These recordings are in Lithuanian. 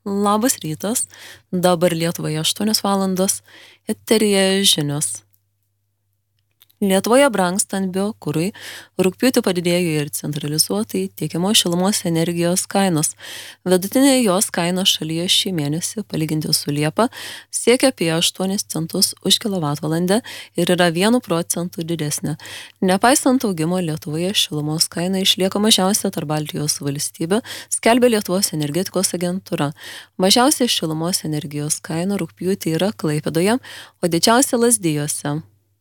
Labas rytas, dabar Lietuvoje 8 valandos, eteryje žinios. Lietuvoje brangstant biokurui, rugpjūtį padidėjo ir centralizuotai tiekiamos šilumos energijos kainos. Vidutinė jos kaina šalyje šį mėnesį, palyginti su Liepa, siekia apie 8 centus už kilovatvalandę ir yra 1% didesnė. Nepaisant augimo, Lietuvoje šilumos kaina išlieka mažiausia tarp Baltijos valstybių, skelbia Lietuvos energetikos agentūra. Mažiausia šilumos energijos kaina rugpjūtį yra Klaipėdoje, o didžiausia Lazdijuose.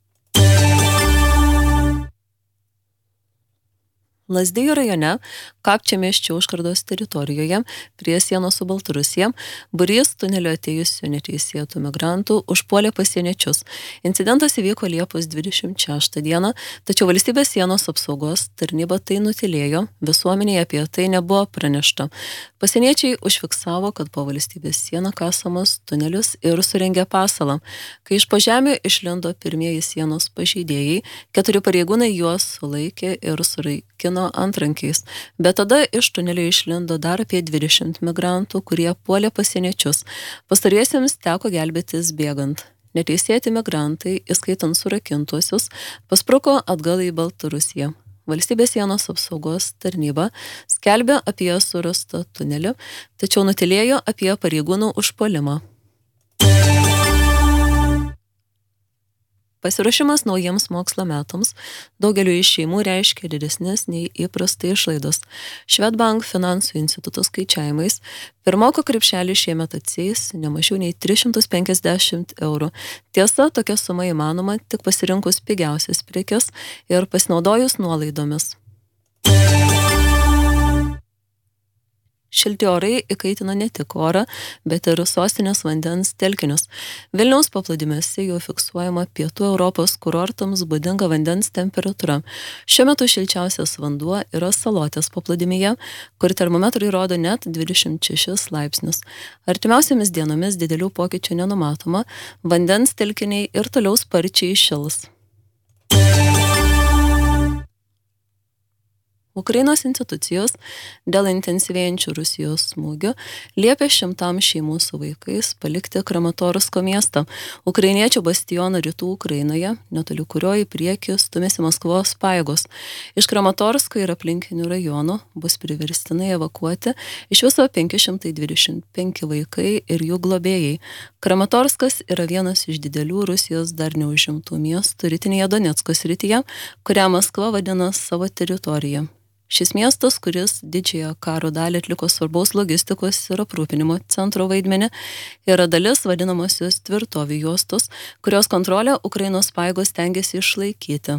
Lazdijų rajone, Kapčiamiesčio užkardos teritorijoje, prie sienos su Baltarusija, būrys tunelio atėjusių neteisėtų migrantų užpuolė pasieniečius. Incidentas įvyko Liepos 26 dieną, tačiau valstybės sienos apsaugos tarnyba tai nutylėjo, visuomenėje apie tai nebuvo pranešta. Pasieniečiai užfiksavo, kad po valstybės sieną kasamas tunelis ir surengė pasalą. Kai iš po žemė išlindo pirmieji sienos pažeidėjai, 4 pareigūnai juos sulaikė ir suraikino antrankiais, bet tada iš tunelio išlindo dar apie 20 migrantų, kurie puolė pasieniečius. Pastariesiems teko gelbėtis bėgant. Neteisėti migrantai, įskaitant surakintuosius, paspruko atgal į Baltarusiją. Valstybės sienos apsaugos tarnyba skelbė apie surastą tunelį, tačiau nutylėjo apie pareigūnų užpuolimą. Pasiruošimas naujiems mokslo metams daugeliu iš šeimų reiškia didesnės nei įprastai išlaidos. Švedbank finansų instituto skaičiavimais pirmoko krepšelį šiemet atsieis ne mažiau nei 350 eurų. Tiesa, tokia suma įmanoma tik pasirinkus pigiausias prekes ir pasinaudojus nuolaidomis. Šilti orai įkaitina ne tik orą, bet ir sostinės vandens telkinius. Vilniaus paplūdimiuose jau fiksuojama pietų Europos kurortams būdinga vandens temperatūra. Šiuo metu šilčiausias vanduo yra Salotės paplūdimyje, kur termometrai rodo net 26 laipsnius. Artimiausiamis dienomis didelių pokyčių nenumatoma, vandens telkiniai ir toliau sparčiai šils. Ukrainos institucijos dėl intensyvėjančių Rusijos smūgių liepė 100 šeimų su vaikais palikti Kramatorsko miestą, ukrainiečių bastioną rytų Ukrainoje, netoli kurio į priekį stumėsi Maskvos pajėgos. Iš Kramatorsko ir aplinkinių rajonų bus priverstinai evakuoti iš viso 525 vaikai ir jų globėjai. Kramatorskas yra vienas iš didelių Rusijos dar neužimtų miestų rytinėje Donecko srityje, kurią Maskva vadina savo teritoriją. Šis miestas, kuris didžiąją karo dalį atliko svarbaus logistikos ir aprūpinimo centro vaidmenį, yra dalis vadinamosios tvirtovių juostos, kurios kontrolę Ukrainos pajėgos stengiasi išlaikyti.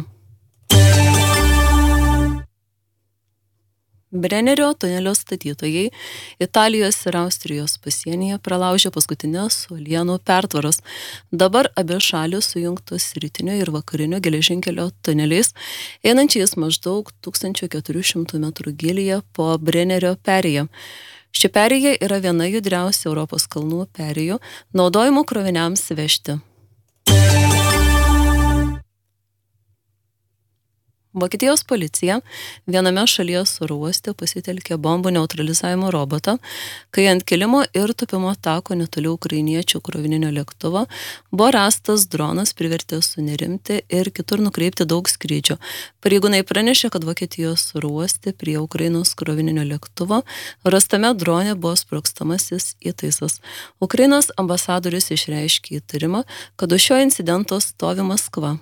Brennerio tunelio statytojai Italijos ir Austrijos pasienyje pralaužė paskutinės uolienų pertvaras. Dabar abi šalys sujungtos rytinio ir vakarinio geležinkelio tuneliais, einančiais maždaug 1400 metrų gylyje po Brennerio perėją. Ši perėja yra viena judriausių Europos kalnų perėjų, naudojimų kroviniams vežti. Vokietijos policija viename šalies oro uoste pasitelkė bombų neutralizavimo robotą, kai ant kilimo ir tupimo tako netoli ukrainiečių krovininio lėktuvo buvo rastas dronas, privertė sunerimti ir kitur nukreipti daug skrydžių. Pareigūnai pranešė, kad Vokietijos oro uoste prie Ukrainos krovininio lėktuvo rastame drone buvo sprogstamasis įtaisas. Ukrainos ambasadorius išreiškė įtarimą, kad už šio incidento stovi Maskva.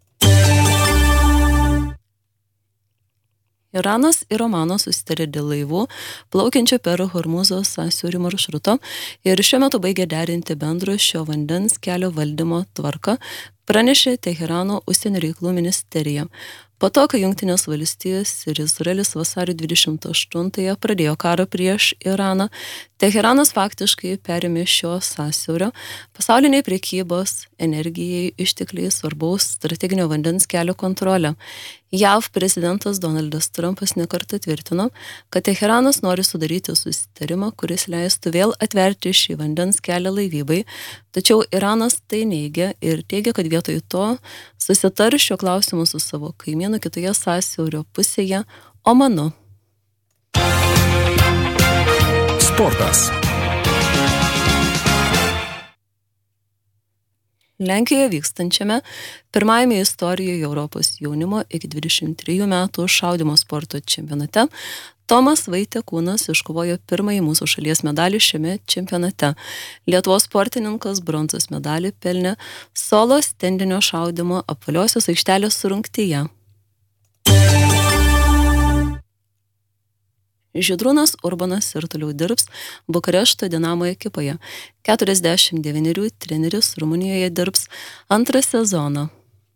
Iranas ir Omanas susitarė dėl laivų, plaukiančių per Hormuzo sąsiaurį maršruto ir šiuo metu baigia derinti bendro šio vandens kelio valdymo tvarką, pranešė Teherano užsienio reikalų ministerija. Po to, kai Jungtinės valstijos ir Izraelis vasario 28-ąją pradėjo karą prieš Iraną, Teheranas faktiškai perėmė šio sąsiaurio pasauliniai prekybos, energijai, ištekliai svarbaus strateginio vandens kelio kontrolę. JAV prezidentas Donaldas Trumpas nekartą tvirtino, kad Teheranas nori sudaryti susitarimą, kuris leistų vėl atverti šį vandens kelią laivybai, tačiau Iranas tai neigia ir teigia, kad vietoj to susitars šiuo klausimu su savo kaimynu kitoje sąsiaurio pusėje, Omanu. Sportas. Lenkijoje vykstančiame pirmajame istorijoje Europos jaunimo iki 23 metų šaudymo sporto čempionate Tomas Vaitiekūnas iškovojo pirmąjį mūsų šalies medalį šiame čempionate. Lietuvos sportininkas bronzos medalį pelnė solo stendinio šaudymo apvaliosios aikštelės rungtyje. Žydrūnas Urbanas ir toliau dirbs Bukarešto Dinamo ekipoje. 49 treneris Rumunijoje dirbs antrą sezoną.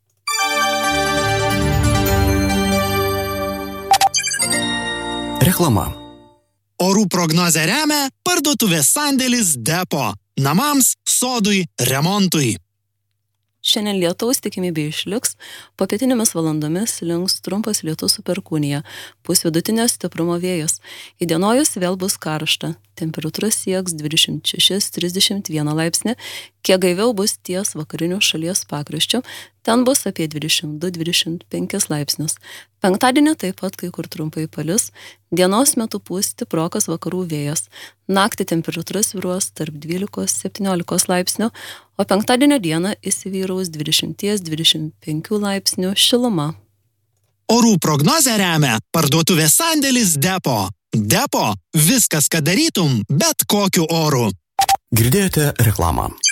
Reklama. Orų prognozę remia parduotuvės sandėlis Depo. Namams, sodui, remontui. Šiandien lietaus tikimybė išliks, popietinėmis valandomis slinks trumpas lietus su perkūnija, pusvidutinio stiprumo vėjas. Įdienojus vėl bus karšta, temperatūra sieks 26-31 laipsnį, kiek gaiviau bus ties vakarinių šalies pakraščių, ten bus apie 22-25 laipsnius. Penktadienį taip pat kai kur trumpai palis, dienos metu pūs stiprokas vakarų vėjas. Naktį temperatūra svyruos tarp 12-17 laipsnių, o penktadienio dieną įsivyraus 20-25 laipsnių šiluma. Orų prognozę remia parduotuvės sandėlis Depo. Depo – viskas, ką darytum, bet kokiu oru. Girdėjote reklamą.